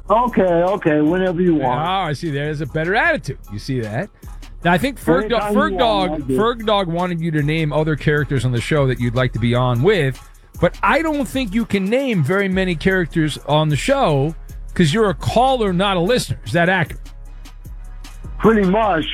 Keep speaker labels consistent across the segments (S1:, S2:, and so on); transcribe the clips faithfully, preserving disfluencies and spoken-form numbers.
S1: Okay, okay, whenever you
S2: Oh,
S1: want.
S2: I see. There's a better attitude. You see that? Now, I think Ferg, Do-
S1: Anytime
S2: Ferg
S1: you
S2: Dog
S1: want, I do.
S2: Ferg Dog wanted you to name other characters on the show that you'd like to be on with, but I don't think you can name very many characters on the show because you're a caller, not a listener. Is that accurate?
S1: Pretty much.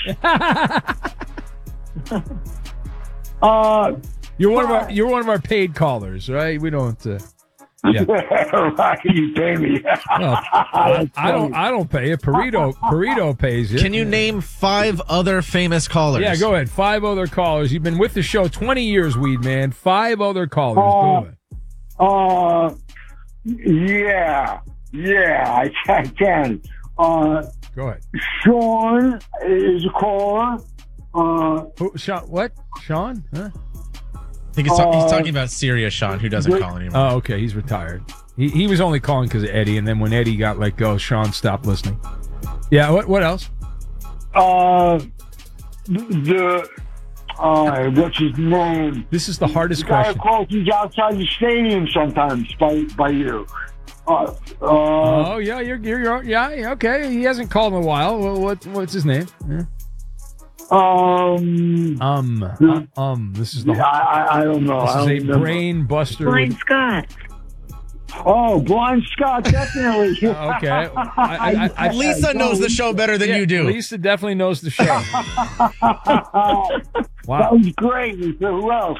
S1: uh,
S2: You're one of our you're one of our paid callers, right? We don't. Uh, yeah.
S1: right, you pay me.
S2: Well, I, I don't. I don't pay it. Burrito Burrito pays it.
S3: Can you name five other famous callers?
S2: Yeah, go ahead. Five other callers. You've been with the show twenty years, Weed Man. Five other callers. Go ahead.
S1: Uh, yeah, yeah, I, I can. Uh,
S2: Go ahead.
S1: Sean is a caller. Uh,
S2: Who, Sean? What? Sean? Huh?
S3: I think it's, he's
S1: Uh,
S3: talking about Serious Sean, who doesn't
S1: Rick-
S3: call anymore.
S2: Oh, okay. He's retired. He he was only calling because of Eddie, and then when Eddie got let go, Sean stopped listening. Yeah. What What else?
S1: uh, the uh, what's his name?
S2: This is the hardest
S1: The guy
S2: question.
S1: who calls he's outside the stadium sometimes by by you. Uh, uh,
S2: Oh yeah, you're you're, you're yeah okay. He hasn't called in a while. Well, what What's his name? Yeah.
S1: um,
S2: Um uh, um. This is the
S1: I, I I don't know.
S2: this
S1: I
S2: is
S1: don't
S2: a
S1: remember.
S2: brain buster.
S4: Brian Scott.
S1: Oh, Blind Scott, definitely.
S2: Okay. I, I, I, I,
S3: Lisa knows the show better than
S2: yeah,
S3: you do.
S2: Lisa definitely knows the show.
S1: That
S2: Wow.
S1: was great. Who else?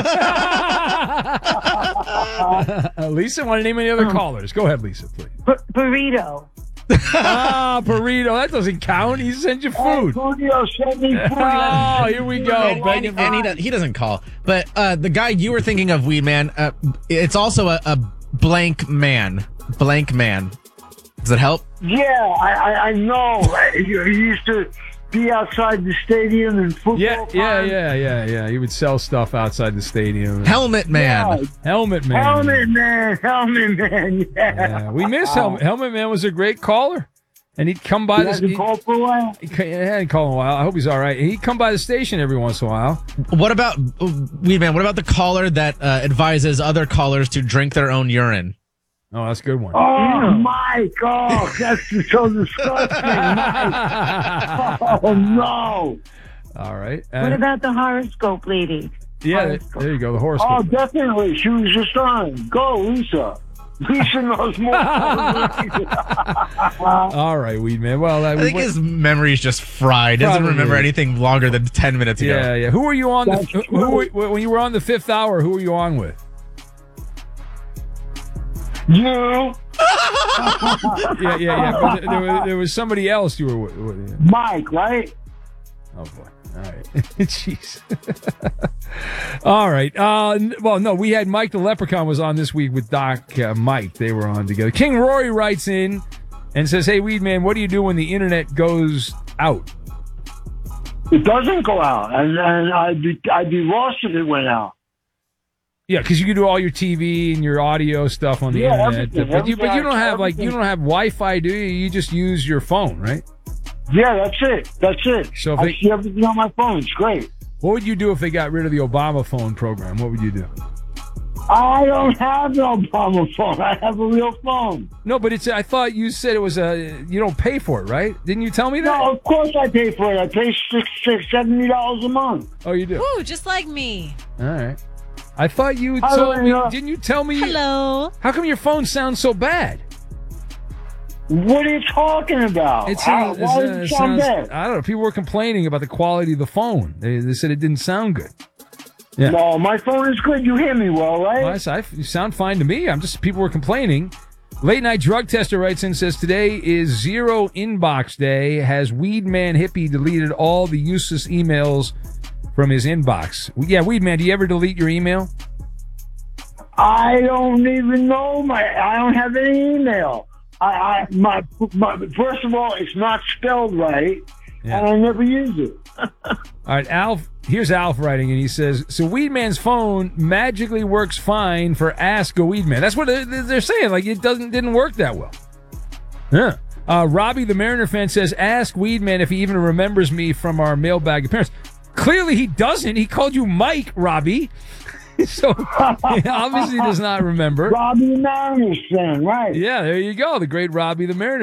S2: Uh, Lisa, want to name any other callers? Go ahead, Lisa, please.
S4: Bur- burrito.
S2: Ah, burrito. That doesn't count. He sent you food.
S1: Antonio sent me food.
S2: Oh, here we go.
S3: And, and,
S2: Begging
S3: and he,
S2: for-
S3: does, he doesn't call. But uh, the guy you were thinking of, Weed Man, uh, it's also a, a blank man. Blank man. Does it help?
S1: Yeah, I, I, I know. He, he used to be outside the stadium and football.
S2: Yeah, yeah,
S1: time.
S2: yeah, yeah, yeah. He would sell stuff outside the stadium.
S3: Helmet Man.
S1: Yeah.
S2: Helmet Man.
S1: Helmet man, helmet man. Yeah,
S2: Yeah, we miss Helmet. Helmet Man was a great caller, and he'd come by
S1: He
S2: this.
S1: hasn't
S2: He,
S1: called for a while.
S2: he, he hadn't called in a while. I hope he's all right. He'd come by the station every once in a while.
S3: What about, Weed Man, what about the caller that uh, advises other callers to drink their own urine?
S2: Oh, that's a good one.
S1: Oh, Mike! Oh, that's so disgusting, Mike. Oh no!
S2: All right.
S4: What
S2: Uh,
S4: about the horoscope lady?
S2: yeah,
S4: horoscope?
S2: there you go. The
S1: Oh,
S2: horoscope.
S1: definitely. She was just on. Go, Lisa. Lisa knows more.
S2: All right, Weed Man. Well, uh,
S3: I
S2: we
S3: think
S2: went-
S3: his memory's just fried. Doesn't
S2: Probably.
S3: remember anything longer than ten minutes ago.
S2: yeah, yeah. Who were you on? The,
S1: That's
S2: who, who were, when you were on the fifth hour? Who were you on with?
S1: You.
S2: Yeah, yeah, yeah. But there, there, was, there was somebody else you were with. with yeah.
S1: Mike, right?
S2: Oh boy. All right. Jeez. All right. Uh, n- well, no, we had Mike the Leprechaun was on this week with Doc uh, Mike. They were on together. King Rory writes in and says, "Hey, Weed Man, what do you do when the internet goes out?"
S1: It doesn't go out, and, and I'd be I'd be lost if it went out.
S2: Yeah, because you can do all your T V and your audio stuff on the
S1: Yeah,
S2: internet,
S1: everything,
S2: but you but you
S1: everything,
S2: don't have like you
S1: everything.
S2: don't have Wi-Fi, do you? You just use your phone, right?
S1: Yeah, that's it. That's it.
S2: So if
S1: I
S2: they-
S1: see everything on my phone. It's great.
S2: What would you do if they got rid of the Obama phone program? What would you do?
S1: I don't have no Obama phone. I have a real phone.
S2: No, but it's. I thought you said it was a. You don't pay for it, right? Didn't you tell me that?
S1: No, of course I pay for it. I pay six, six, seventy dollars a month.
S2: Oh, you do.
S5: Ooh, just like me.
S2: All right. I thought you
S1: I
S2: told
S1: don't
S2: me.
S1: know.
S2: Didn't you tell me?
S5: Hello.
S2: How come your phone sounds so bad?
S1: What are you talking about?
S2: It
S1: How,
S2: sounds.
S1: why
S2: it
S1: does it
S2: sounds
S1: sound bad?
S2: I don't know. People were complaining about the quality of the phone. They, they said it didn't sound good. Yeah.
S1: No, my phone is good. You hear me well, right?
S2: Well, I said, you sound fine to me. I'm just people were complaining. Late night drug tester writes in and says today is zero inbox day. Has Weed Man Hippie deleted all the useless emails from his inbox? Yeah, Weed Man, do you ever delete your email?
S1: I don't even know my. I don't have any email. I, I my, my first of all, it's not spelled right,
S2: Yeah.
S1: and I never use it.
S2: All right, Alf. Here's Alf writing, and he says, "So Weed Man's phone magically works fine for Ask a Weed Man." That's what they're they're saying. Like it doesn't didn't work that well. Yeah. Uh, Robbie, the Mariner fan, says, "Ask Weed Man if he even remembers me from our mailbag appearance." Clearly, he doesn't. He called you Mike, Robbie. So he obviously does not remember.
S1: Robbie Mariners fan, right?
S2: Yeah, there you go. The great Robbie, the Mariner